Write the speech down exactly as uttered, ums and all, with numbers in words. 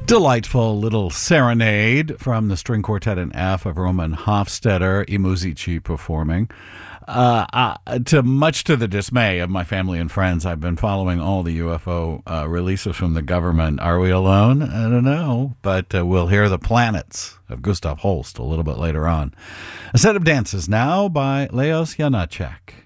Delightful little serenade from the string quartet in F of Roman Hofstetter, I Musici performing. Uh, uh, to much to the dismay of my family and friends, I've been following all the U F O uh, releases from the government. Are we alone? I don't know, but uh, we'll hear The Planets of Gustav Holst a little bit later on. A set of dances now by Leos Janáček.